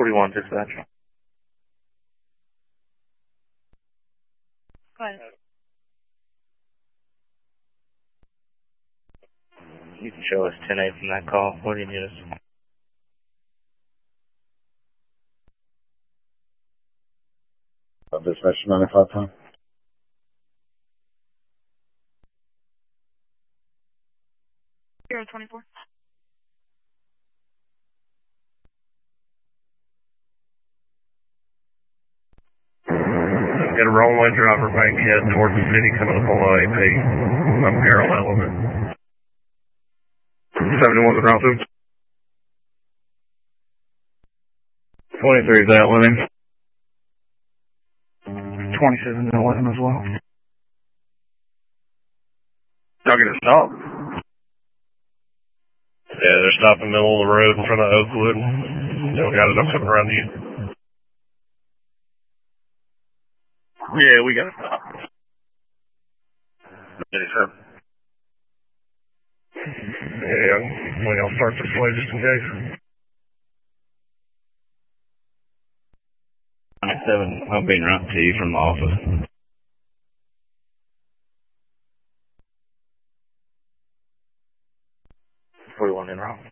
41 dispatch. Go ahead. You can show us 10-8 from that call. What do you need us? Dispatch 95 time. Zero 24. Got a runway driver bankhead towards the city coming up on AP. I'm Harold Element. 71 the route 23 is out with him. 27 to 11 as well. Y'all get a stop? Yeah, they're stopping in the middle of the road in front of Oakwood. Y'all got it. I'm coming around to you. Yeah, we got a stop. Ready, sir. Yeah, when y'all start this way, just in case. 97, I'm being right to you from the office. 41 in route.